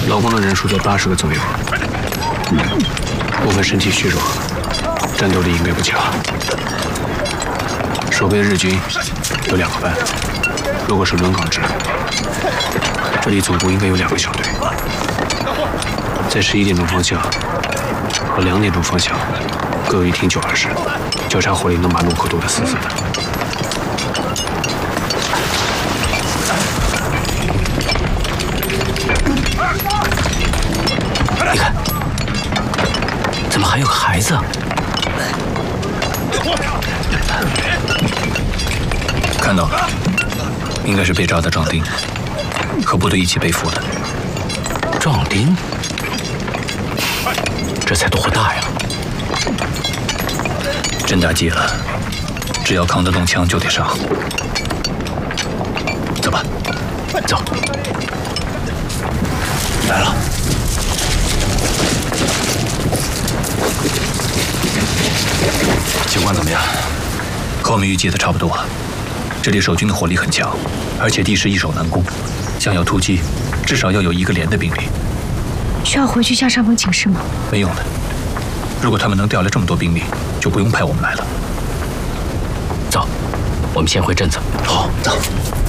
劳工的人数在80个左右，部分身体虚弱，战斗力应该不强。守备日军有2个班，如果是轮岗制，这里总部应该有2个小队。在11点钟方向和2点钟方向各有1挺920，交叉火力能把路口堵得死死的。你看，怎么还有个孩子？看到了，应该是被抓的壮丁，和部队一起被俘的。壮丁？这才多大呀！真打急了，只要扛得动枪就得上。走吧，走。来了。情况怎么样？和我们预计的差不多。这里守军的火力很强，而且地势易守难攻，想要突击，至少要有1个连的兵力。 需要回去向上峰请示吗？ 没用的。如果他们能调来这么多兵力，就不用派我们来了。走，我们先回镇子。好，走。